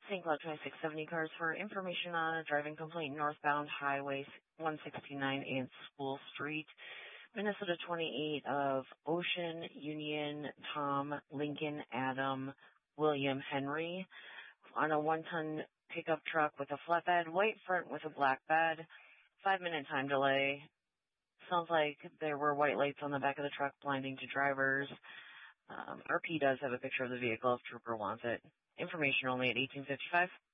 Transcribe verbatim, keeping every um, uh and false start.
Saint Cloud twenty-six seventy cars for information on a driving complaint northbound Highway one sixty-nine and School Street, Minnesota twenty-eight of Ocean, Union, Tom, Lincoln, Adam, William, Henry on a one-ton pickup truck with a flatbed, white front with a black bed, five-minute time delay. Sounds like there were white lights on the back of the truck blinding to drivers. Um, R P does have a picture of the vehicle if Trooper wants it. Information only at eighteen fifty-five.